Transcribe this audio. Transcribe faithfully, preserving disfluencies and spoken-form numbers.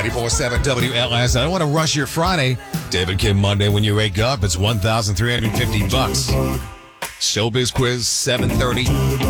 ninety-four point seven W L S. I don't want to rush your Friday. David Kim Monday when you wake up. It's one thousand three hundred fifty bucks. Showbiz quiz, seven thirty.